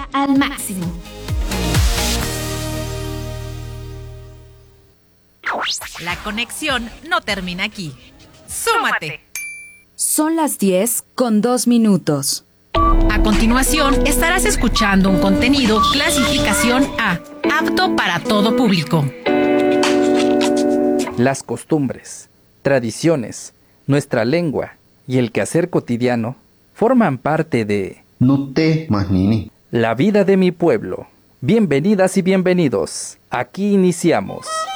al máximo. La conexión no termina aquí. ¡Súmate! Son las 10:02. A continuación, estarás escuchando un contenido clasificación A, apto para todo público. Las costumbres, tradiciones, nuestra lengua y el quehacer cotidiano forman parte de Nutte Mahnini. la vida de mi pueblo. Bienvenidas y bienvenidos. Aquí iniciamos.